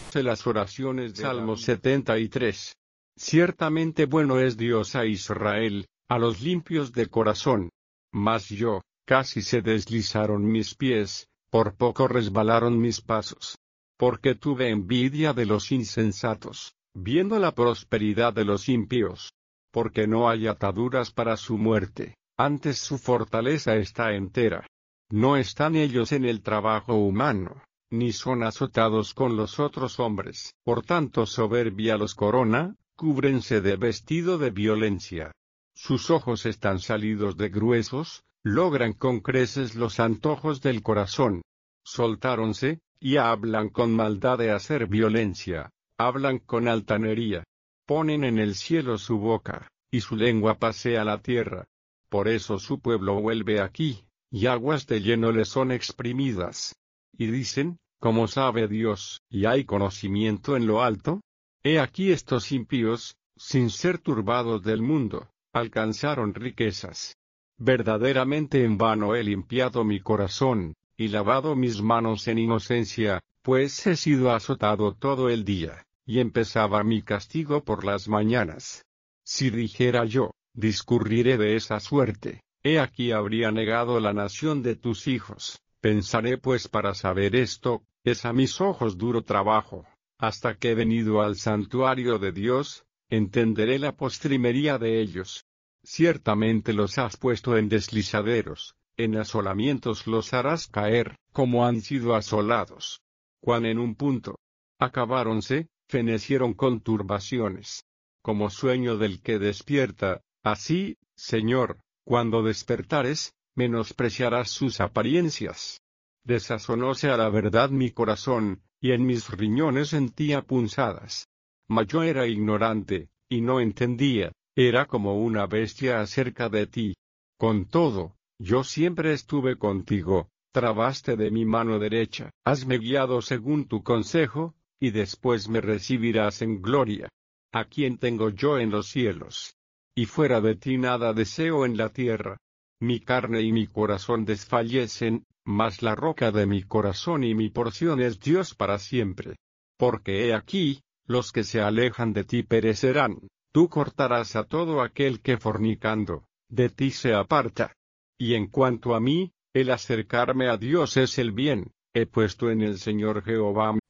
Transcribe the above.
Las oraciones de Salmo 73. Ciertamente bueno es Dios a Israel, a los limpios de corazón. Mas yo, casi se deslizaron mis pies, por poco resbalaron mis pasos. Porque tuve envidia de los insensatos, viendo la prosperidad de los impíos. Porque no hay ataduras para su muerte, antes su fortaleza está entera. No están ellos en el trabajo humano, ni son azotados con los otros hombres. Por tanto soberbia los corona, cúbrense de vestido de violencia. Sus ojos están salidos de gruesos, logran con creces los antojos del corazón. Soltáronse, y hablan con maldad de hacer violencia, hablan con altanería. Ponen en el cielo su boca, y su lengua pasea la tierra. Por eso su pueblo vuelve aquí, y aguas de lleno le son exprimidas. Y dicen, ¿cómo sabe Dios, y hay conocimiento en lo alto? He aquí estos impíos, sin ser turbados del mundo, alcanzaron riquezas. Verdaderamente en vano he limpiado mi corazón, y lavado mis manos en inocencia, pues he sido azotado todo el día, y empezaba mi castigo por las mañanas. Si dijera yo, discurriré de esa suerte, he aquí habría negado la nación de tus hijos. Pensaré pues para saber esto, es a mis ojos duro trabajo. Hasta que he venido al santuario de Dios, entenderé la postrimería de ellos. Ciertamente los has puesto en deslizaderos, en asolamientos los harás caer, como han sido asolados. Cuán en un punto acabáronse, fenecieron con turbaciones. Como sueño del que despierta, así, Señor, cuando despertares, menospreciarás sus apariencias. Desazonóse a la verdad mi corazón, y en mis riñones sentía punzadas. Mas yo era ignorante, y no entendía, era como una bestia acerca de ti. Con todo, yo siempre estuve contigo, trabaste de mi mano derecha. Hasme guiado según tu consejo, y después me recibirás en gloria. ¿A quién tengo yo en los cielos? Y fuera de ti nada deseo en la tierra. Mi carne y mi corazón desfallecen, mas la roca de mi corazón y mi porción es Dios para siempre. Porque he aquí, los que se alejan de ti perecerán, tú cortarás a todo aquel que fornicando, de ti se aparta. Y en cuanto a mí, el acercarme a Dios es el bien, he puesto en el Señor Jehová